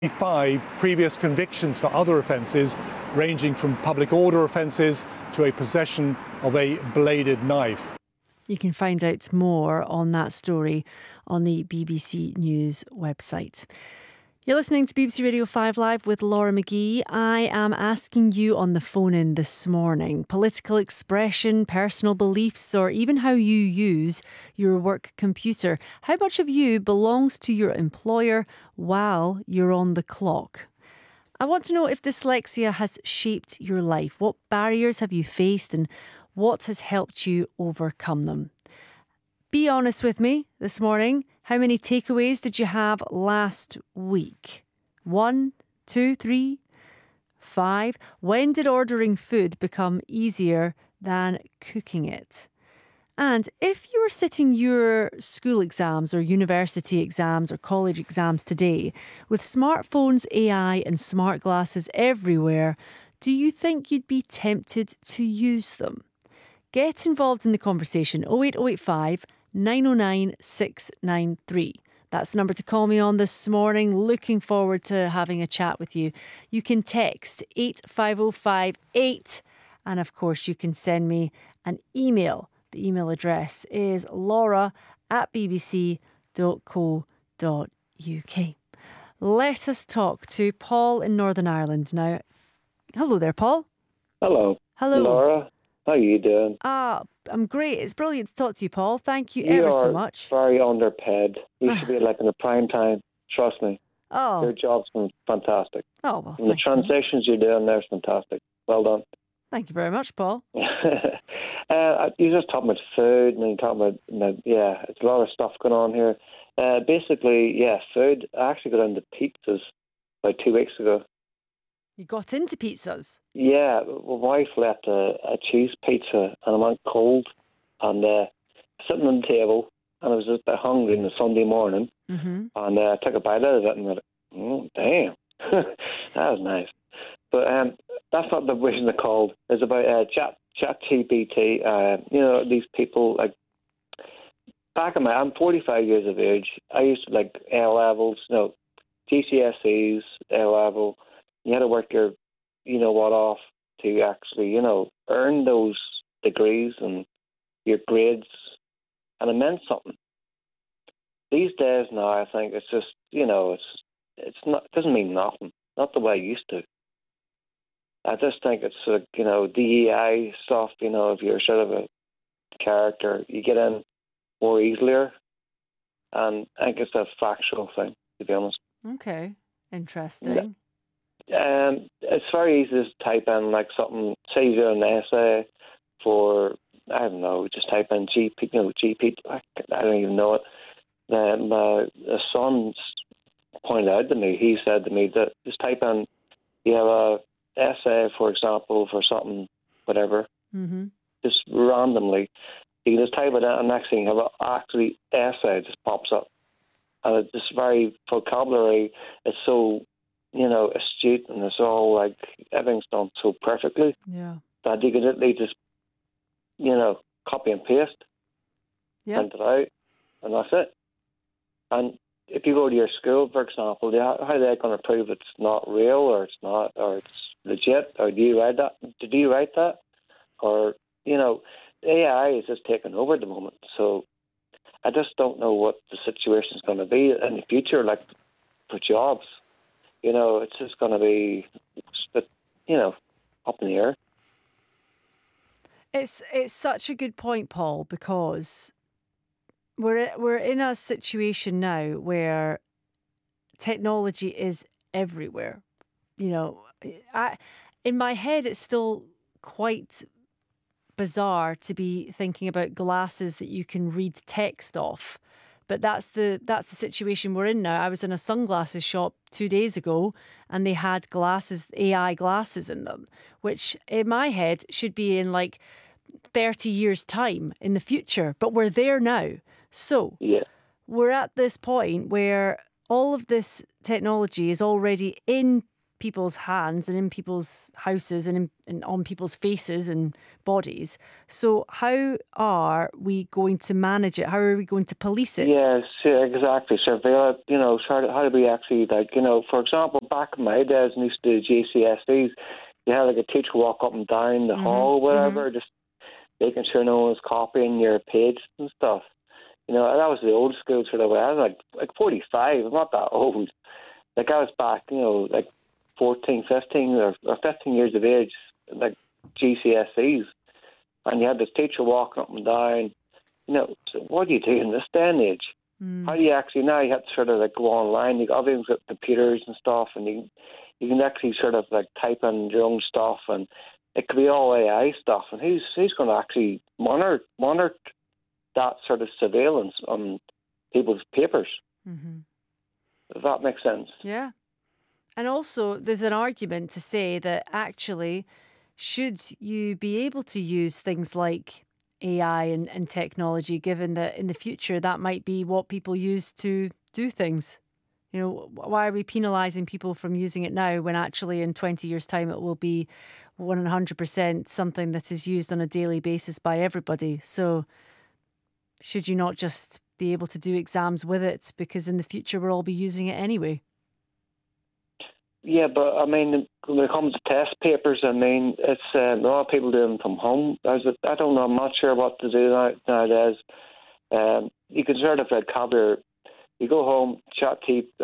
5 previous convictions for other offences, ranging from public order offences to a possession of a bladed knife. You can find out more on that story on the BBC News website. You're listening to BBC Radio 5 Live with Laura McGee. I am asking you on the phone in this morning, political expression, personal beliefs, or even how you use your work computer. How much of you belongs to your employer while you're on the clock? I want to know if dyslexia has shaped your life. What barriers have you faced and what has helped you overcome them? Be honest with me this morning. How many takeaways did you have last week? 1, 2, 3, 5. When did ordering food become easier than cooking it? And if you were sitting your school exams or university exams or college exams today with smartphones, AI and smart glasses everywhere, do you think you'd be tempted to use them? Get involved in the conversation. 08085 909 693. That's the number to call me on this morning. Looking forward to having a chat with you. You can text 85058 and of course you can send me an email. The email address is laura@bbc.co.uk. Let us talk to Paul in Northern Ireland now. Hello there, Paul. Hello. Hello. Laura, how are you doing? I'm great. It's brilliant to talk to you, Paul. Thank you ever so much. You are very underpaid. You should be like in the prime time. Trust me. Oh. Your job's been fantastic. Oh, well, and the translations you're doing there is fantastic. Well done. Thank you very much, Paul. You just talking about food and you talking about, it's a lot of stuff going on here. Basically, food. I actually got into pizzas about 2 weeks ago. You got into pizzas? Yeah, my wife left a cheese pizza and I went cold and sitting on the table and I was just a bit hungry on a Sunday morning and I took a bite out of it and went, damn, that was nice. But that's not the reason they're called. It's about ChatGPT. These people, like, I'm 45 years of age. I used to like A-levels, GCSEs, A-level. You had to work your, off to actually, earn those degrees and your grades, and it meant something. These days now, I think it's just, it's not, it doesn't mean nothing. Not the way it used to. I just think it's like, DEI stuff, if you're sort of a character, you get in more easier, and I think it's a factual thing, to be honest. Okay, interesting. It's very easy to type in like something, say you do an essay for, I don't know, just type in GP, I don't even know it. My son pointed out to me, he said to me that just type in, you have a essay, for example, for something, whatever, just randomly, you can just type it in and next thing you have an actually essay just pops up. And it's just very vocabulary, it's so astute, and it's all like everything's done so perfectly that you can literally just, copy and paste, print it out, and that's it. And if you go to your school, for example, how are they going to prove it's not real or it's not, or it's legit, or do you write that? Did you write that? Or, AI is just taking over at the moment. So I just don't know what the situation is going to be in the future, like for jobs. It's just going to be, up in the air. It's such a good point, Paul, because we're in a situation now where technology is everywhere. In my head, it's still quite bizarre to be thinking about glasses that you can read text off. But that's the situation we're in now. I was in a sunglasses shop 2 days ago and they had glasses, AI glasses in them, which in my head should be in like 30 years' time in the future. But we're there now. So we're at this point where all of this technology is already in people's hands and in people's houses and on people's faces and bodies. So how are we going to manage it? How are we going to police it? Yes, yeah, exactly. Surveil it, how do we actually, for example, back in my days, when we used to do GCSEs, you had like a teacher walk up and down the hall, whatever, just making sure no one was copying your page and stuff. That was the old school sort of way. I was like 45. I'm not that old. I was back, 14, 15 or 15 years of age, like GCSEs. And you had this teacher walking up and down. So what do you do in this day and age? How do you actually, now you have to sort of like go online. You got everything's got computers and stuff, and you can actually sort of like type in your own stuff, and it could be all AI stuff. And who's going to actually monitor that sort of surveillance on people's papers? If that makes sense. Yeah. And also, there's an argument to say that actually, should you be able to use things like AI and technology, given that in the future that might be what people use to do things? Why are we penalising people from using it now when actually in 20 years' time it will be 100% something that is used on a daily basis by everybody? So should you not just be able to do exams with it, because in the future we'll all be using it anyway? Yeah, but I mean, when it comes to test papers, it's a lot of people doing them from home. I don't know. I'm not sure what to do nowadays. You can sort of you go home, chat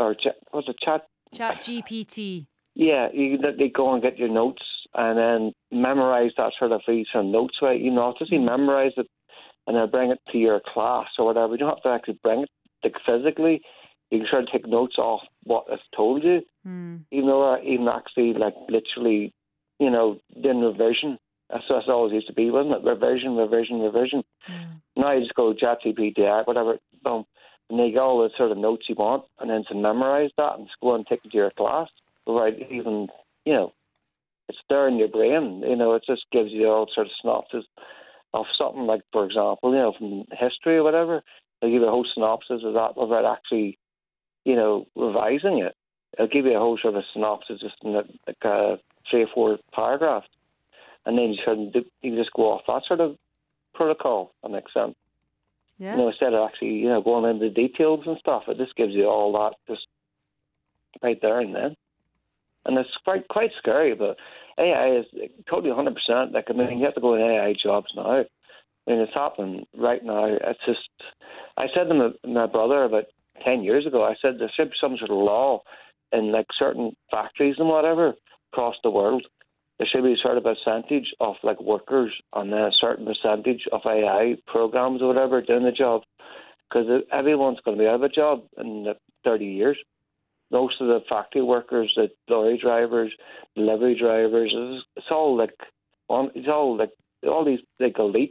ChatGPT. Yeah, they go and get your notes and then memorize that sort of piece on notes, right? Just memorize it and then bring it to your class or whatever. You don't have to actually bring it physically. You can sort of take notes off what it's told you, even actually literally, doing revision. That's what it always used to be, wasn't it? Revision. Now you just go ChatGPT, whatever, boom, and you get all the sort of notes you want, and then to memorize that and just go and take it to your class. Without even, it's there in your brain. It just gives you all sort of synopsis of something like, for example, from history or whatever. They give you a whole synopsis of that without actually, revising it. It'll give you a whole sort of synopsis just in 3 or 4 paragraphs. And then you can just go off that sort of protocol, that makes sense. Yeah. Instead of actually, going into details and stuff, it just gives you all that just right there and then. And it's quite scary, but AI is totally 100%. You have to go in AI jobs now. It's happening right now. It's just, I said to my brother about 10 years ago, I said there should be some sort of law in certain factories and whatever across the world. There should be a sort of percentage of workers and then a certain percentage of AI programs or whatever doing the job, because everyone's going to be out of a job in 30 years. Most of the factory workers, the lorry drivers, delivery drivers, it's all all these elites.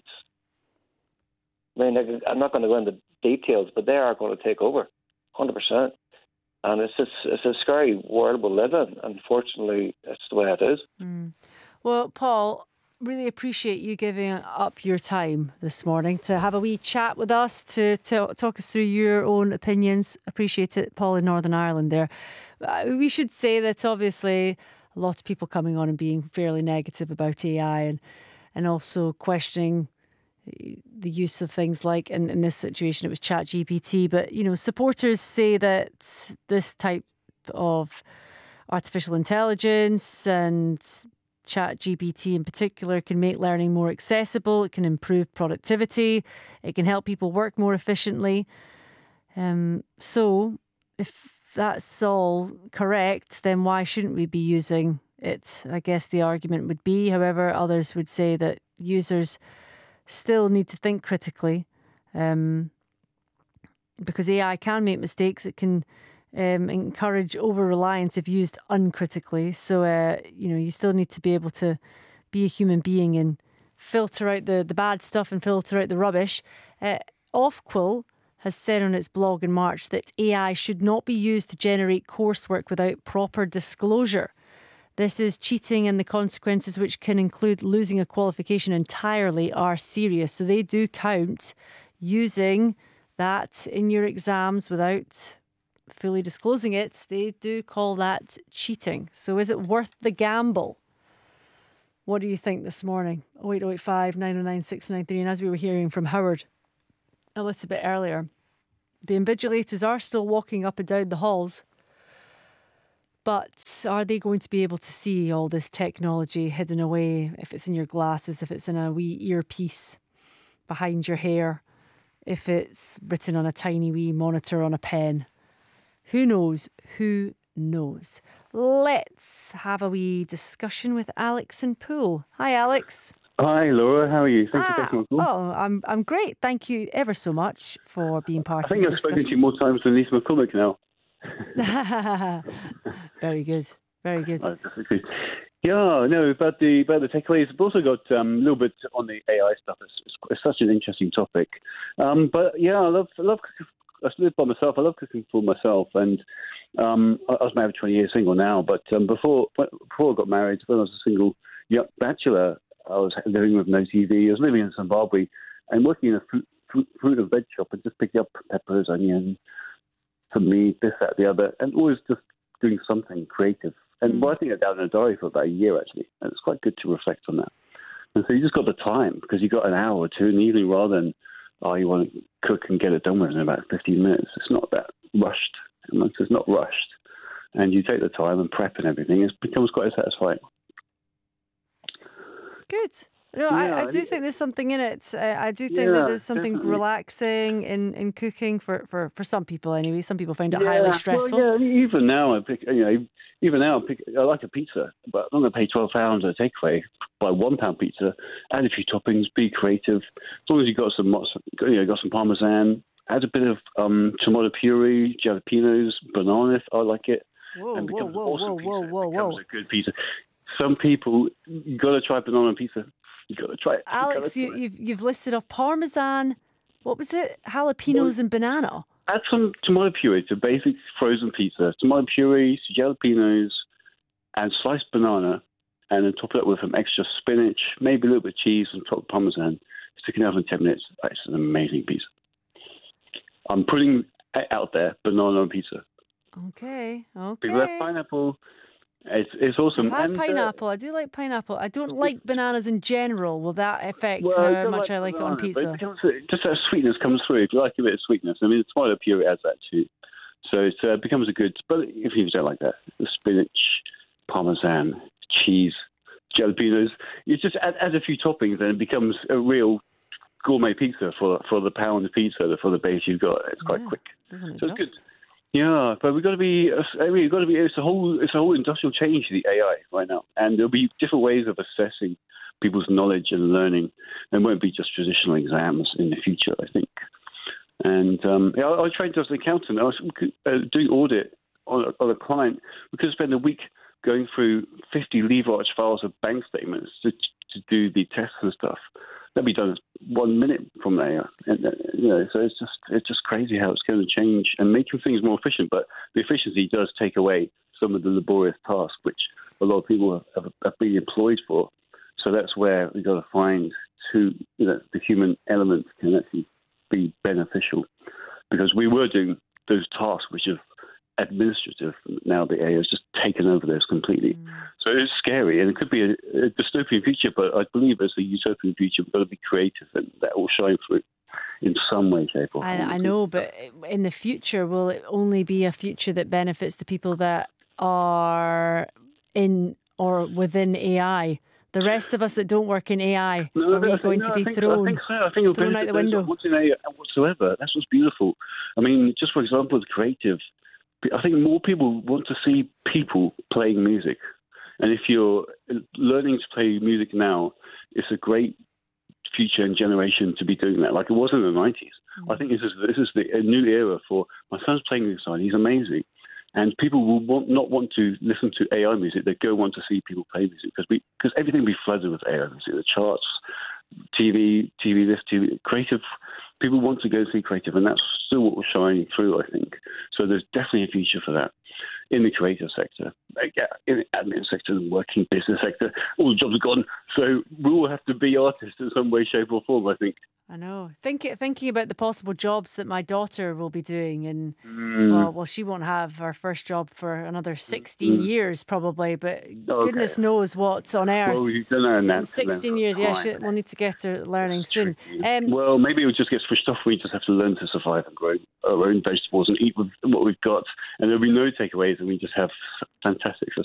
I'm not going to go into details, but they are going to take over, 100%. And it's a scary world we live in. Unfortunately, that's the way it is. Well, Paul, really appreciate you giving up your time this morning to have a wee chat with us, to talk us through your own opinions. Appreciate it, Paul, in Northern Ireland there. We should say that obviously a lot of people coming on and being fairly negative about AI and also questioning the use of things like, in this situation, it was ChatGPT. But, supporters say that this type of artificial intelligence and ChatGPT in particular can make learning more accessible. It can improve productivity. It can help people work more efficiently. So if that's all correct, then why shouldn't we be using it? I guess the argument would be. However, others would say that users still need to think critically, because AI can make mistakes. It can encourage over-reliance if used uncritically. So, you still need to be able to be a human being and filter out the bad stuff and filter out the rubbish. Ofqual has said on its blog in March that AI should not be used to generate coursework without proper disclosure. This is cheating, and the consequences, which can include losing a qualification entirely, are serious. So they do count using that in your exams without fully disclosing it, they do call that cheating. So is it worth the gamble? What do you think this morning? 08085 909 693. And as we were hearing from Howard a little bit earlier, the invigilators are still walking up and down the halls. But are they going to be able to see all this technology hidden away, if it's in your glasses, if it's in a wee earpiece behind your hair, if it's written on a tiny wee monitor on a pen? Who knows? Who knows? Let's have a wee discussion with Alex in Poole. Hi, Alex. Hi, Laura. How are you? Thanks for taking my call. Oh, I'm great. Thank you ever so much for being part of the discussion. I think I've spoken to you more times than Lisa McCormick now. Very good. Very good. Yeah, no, about the takeaways. I've also got a little bit on the AI stuff. It's such an interesting topic. But yeah, I love cooking. I live by myself. I love cooking for myself, and I was married 20 years, single now. But before I got married, when I was a single young bachelor, I was living with no TV. I was living in Zimbabwe and working in a fruit and veg shop and just picking up peppers, onions, some meat, this, that, the other, and always just doing something creative. And writing it down in a diary for about a year, actually. And it's quite good to reflect on that. And so you just got the time, because you got an hour or two in the evening rather than, you want to cook and get it done with in about 15 minutes. It's not that rushed. And once it's not rushed, and you take the time and prep and everything, it becomes quite satisfying. Good. No, I do think there's something in it. I do think that there's something definitely relaxing in cooking for some people anyway. Some people find it highly stressful. Well, even now I like a pizza, but I'm not going to pay £12 a takeaway. Buy £1 pizza, add a few toppings, be creative. As long as you've got some Parmesan, add a bit of tomato puree, jalapenos, banana. I like it. Whoa, and becomes whoa. a good pizza. Some people, you got to try banana pizza. You got to try it. Alex, you've listed off Parmesan. What was it? Jalapenos and banana. Add some tomato puree to basic frozen pizza. Tomato puree, jalapenos, and sliced banana, and then top it up with some extra spinach, maybe a little bit of cheese, and top Parmesan. Stick it out in 10 minutes. That's an amazing pizza. I'm putting it out there, banana on pizza. Okay. People have pineapple. It's awesome. I've had pineapple. I do like pineapple. I don't like bananas in general. Will that affect how much I like it on pizza? Just that sweetness comes through. If you like a bit of sweetness, I mean, the tomato puree adds that too. So it becomes a good. But if you don't like that, the spinach, Parmesan, cheese, jalapenos, you just add a few toppings, and it becomes a real gourmet pizza for the pound of pizza for the base you've got. It's quite quick. Doesn't it so it's good. Yeah, but we've got to be. It's a whole industrial change to the AI right now, and there'll be different ways of assessing people's knowledge and learning. There won't be just traditional exams in the future, I think. And I trained as an accountant. I was doing audit on a client. We could spend a week going through 50 leave arch files of bank statements to do the tests and stuff. That'd be done in 1 minute from there, and so it's just crazy how it's going to change and making things more efficient. But the efficiency does take away some of the laborious tasks which a lot of people have been employed for. So that's where we've got to find the human element can actually be beneficial, because we were doing those tasks which are administrative. Now the AI has just taken over those completely. So it's scary, and it could be a dystopian future, but I believe it's a utopian future. We've got to be creative, and that will shine through in some way, shape, or form. I know, but in the future, will it only be a future that benefits the people that are in or within AI? The rest of us that don't work in AI, are we going to be thrown I think it'll out the window? What's in AI whatsoever. That's what's beautiful. I mean, just for example, the creative. I think more people want to see people playing music. And if you're learning to play music now, it's a great future and generation to be doing that, like it was in the 90s. I think this is a new era for my son's playing the guitar. He's amazing. And people will not want to listen to AI music. They go want to see people play music because everything will be flooded with AI music. The charts, TV, creative. People want to go see creative, and that's still what we're shining through, I think. So there's definitely a future for that in the creative sector. In the admin sector, the working business sector, all the jobs are gone. So we all have to be artists in some way, shape or form, I think. I know. Thinking about the possible jobs that my daughter will be doing, and well, she won't have her first job for another 16 years probably, but goodness knows what's on earth. Well, you don't know that. 16 years, we'll need to get her learning soon. Well, maybe it just get switched off. We just have to learn to survive and grow our own vegetables and eat with what we've got, and there'll be no takeaways, and we just have fantastic